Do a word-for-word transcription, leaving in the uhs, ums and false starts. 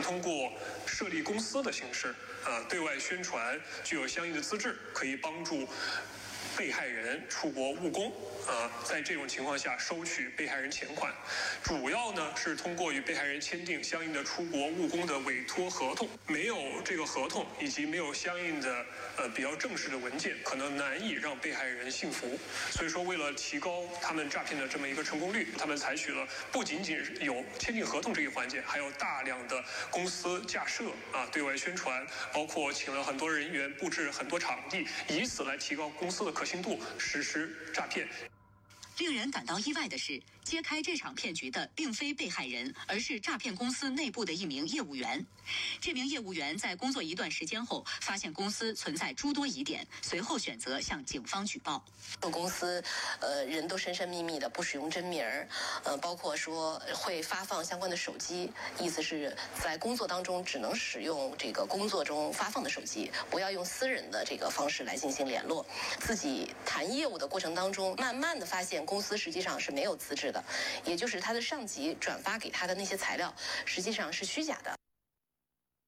通过设立公司的形式啊，对外宣传，具有相应的资质，可以帮助被害人出国务工啊，在这种情况下收取被害人钱款，主要呢是通过与被害人签订相应的出国务工的委托合同。没有这个合同以及没有相应的呃比较正式的文件，可能难以让被害人信服。所以说，为了提高他们诈骗的这么一个成功率，他们采取了不仅仅有签订合同这一环节，还有大量的公司架设啊，对外宣传，包括请了很多人员布置很多场地，以此来提高公司的可信度，实施诈骗。 令人感到意外的是，揭开这场骗局的并非被害人，而是诈骗公司内部的一名业务员。这名业务员在工作一段时间后，发现公司存在诸多疑点，随后选择向警方举报。 公司呃人都神神秘秘的，不使用真名儿，呃，包括说会发放相关的手机，意思是在工作当中只能使用这个工作中发放的手机，不要用私人的这个方式来进行联络。自己谈业务的过程当中，慢慢的发现公司实际上是没有资质的，也就是他的上级转发给他的那些材料实际上是虚假的。